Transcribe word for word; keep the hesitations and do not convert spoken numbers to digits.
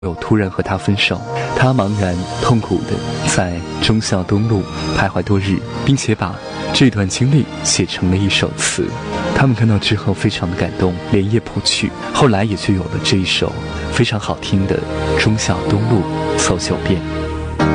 友突然和他分手，他茫然痛苦地在忠孝东路徘徊多日，并且把这段经历写成了一首词。他们看到之后非常的感动，连夜谱曲，后来也就有了这一首非常好听的《忠孝东路走九遍》。